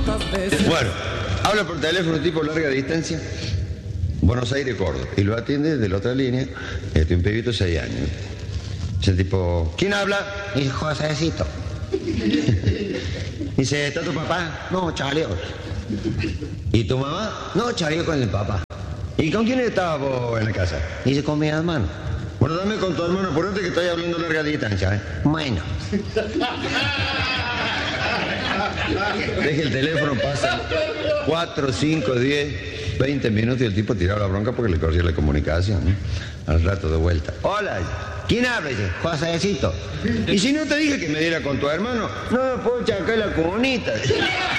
cuántas veces. Bueno, habla por teléfono tipo larga distancia, Buenos Aires, Córdoba, y lo atiende de la otra línea, un pibito de 6 años. Ese tipo, ¿quién habla? Dice, Josécito. Dice, ¿está tu papá? No, Chaleo. ¿Y tu mamá? No, Chaleo con el papá. ¿Y con quién estabas vos en la casa? Dice, con mi hermano. Bueno, dame con tu hermano, ponete que estoy hablando a larga distancia, ¿eh? Bueno. Deje el teléfono, pasan 4, 5, 10, 20 minutos y el tipo tiraba la bronca porque le corría la comunicación, ¿no? Al rato de vuelta. Hola, ¿quién habla? Dice, Josécito. y si no te dije que me diera con tu hermano, no me puedo chacar la cunita.